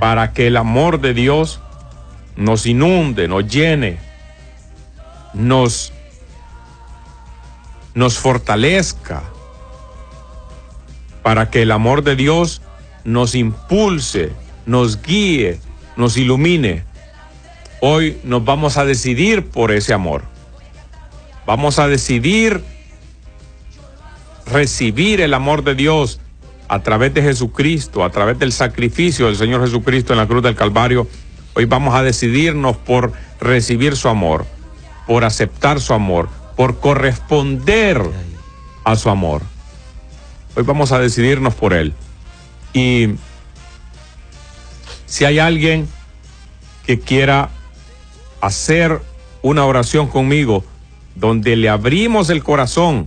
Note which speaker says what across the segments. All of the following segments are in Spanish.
Speaker 1: para que el amor de Dios nos inunde, nos llene, nos fortalezca, para que el amor de Dios nos impulse, nos guíe, nos ilumine. Hoy nos vamos a decidir por ese amor. Vamos a decidir recibir el amor de Dios a través de Jesucristo, a través del sacrificio del Señor Jesucristo en la cruz del Calvario. Hoy vamos a decidirnos por recibir su amor, por aceptar su amor, por corresponder a su amor. Hoy vamos a decidirnos por él. Y si hay alguien que quiera hacer una oración conmigo, donde le abrimos el corazón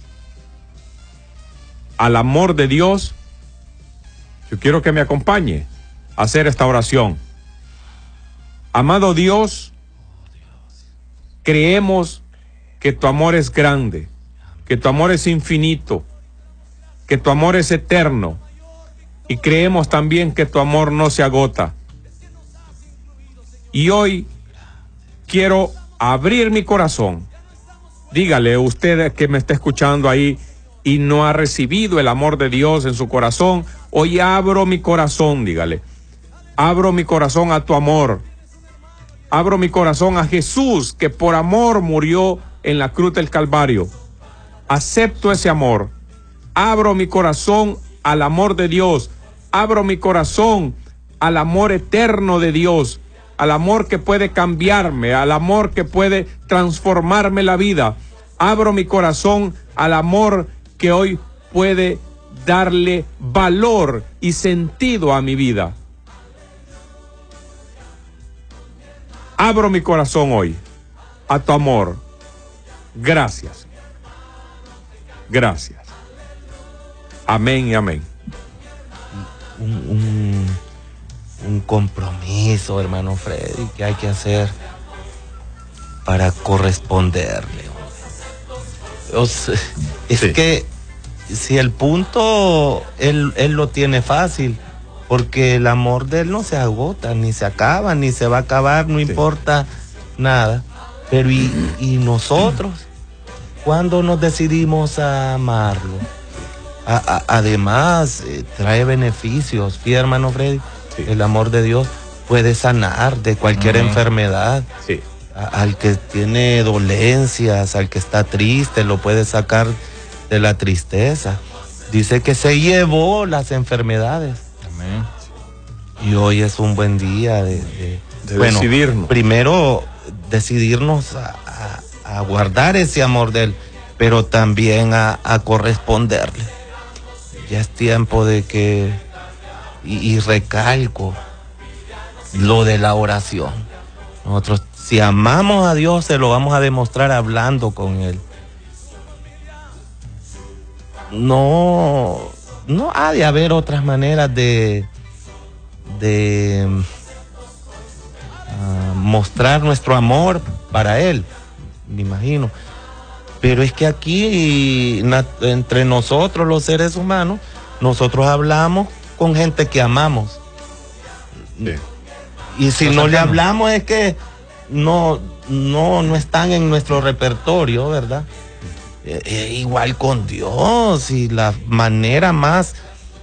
Speaker 1: al amor de Dios, yo quiero que me acompañe a hacer esta oración. Amado Dios, creemos que tu amor es grande, que tu amor es infinito, que tu amor es eterno, y creemos también que tu amor no se agota. Y hoy quiero abrir mi corazón. Dígale usted que me está escuchando ahí y no ha recibido el amor de Dios en su corazón, hoy abro mi corazón, dígale. Abro mi corazón a tu amor. Abro mi corazón a Jesús, que por amor murió en la cruz del Calvario. Acepto ese amor. Abro mi corazón al amor de Dios. Abro mi corazón al amor eterno de Dios, al amor que puede cambiarme, al amor que puede transformarme la vida. Abro mi corazón al amor que hoy puede darle valor y sentido a mi vida. Abro mi corazón hoy a tu amor. Gracias. Gracias. Amén y amén.
Speaker 2: Un compromiso, hermano Freddy, que hay que hacer para corresponderle. O sea, es sí, que si el punto él lo tiene fácil, porque el amor de él no se agota, ni se acaba, ni se va a acabar, no sí, importa nada. Pero y nosotros, ¿cuándo nos decidimos a amarlo? Además, trae beneficios. ¿Sí, hermano Freddy? Sí. El amor de Dios puede sanar de cualquier enfermedad.
Speaker 1: Sí.
Speaker 2: Al que tiene dolencias, al que está triste, lo puede sacar de la tristeza. Dice que se llevó las enfermedades.
Speaker 1: Amén.
Speaker 2: Y hoy es un buen día de
Speaker 1: decidirnos.
Speaker 2: Primero, decidirnos a guardar ese amor de él, pero también a corresponderle. Ya es tiempo de que, y recalco lo de la oración. Nosotros, si amamos a Dios, se lo vamos a demostrar hablando con él. No ha de haber otras maneras de mostrar nuestro amor para él, me imagino. Pero es que aquí, entre nosotros los seres humanos, nosotros hablamos con gente que amamos. Sí. Y si no le hablamos es que no están en nuestro repertorio, ¿verdad? Igual con Dios, y la manera más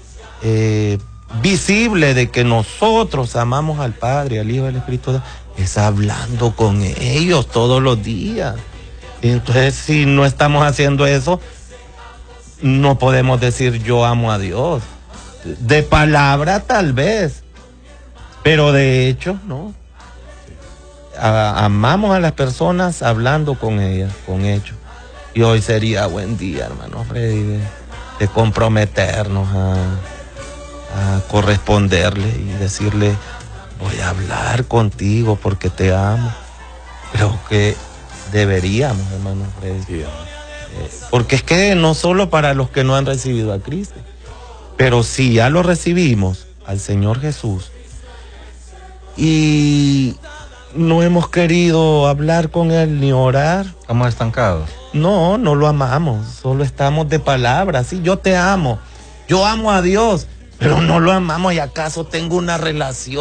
Speaker 2: visible de que nosotros amamos al Padre, al Hijo y al Espíritu es hablando con ellos todos los días. Entonces, si no estamos haciendo eso, no podemos decir yo amo a Dios. De palabra tal vez, pero de hecho no. Amamos a las personas hablando con ellas, con hechos. Y hoy sería buen día, hermano Freddy, de comprometernos a corresponderle y decirle, voy a hablar contigo porque te amo. Creo que deberíamos, hermano Freddy. Sí, porque es que no solo para los que no han recibido a Cristo, pero si ya lo recibimos al Señor Jesús y no hemos querido hablar con Él ni orar.
Speaker 3: ¿Estamos estancados?
Speaker 2: No lo amamos, solo estamos de palabras. Sí, yo te amo, yo amo a Dios, pero no lo amamos. ¿Y acaso tengo una relación